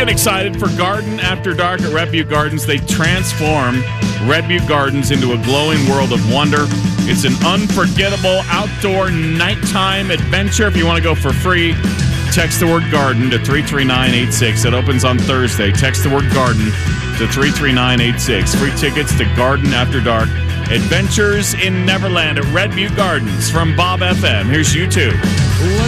get excited for Garden After Dark at Red Butte Gardens. They transform Red Butte Gardens into a glowing world of wonder. It's an unforgettable outdoor nighttime adventure. If you want to go for free, text the word garden to 33986. It opens on Thursday. Text the word garden to 33986. Free tickets to Garden After Dark. Adventures in Neverland at Red Butte Gardens from Bob FM. Here's you two.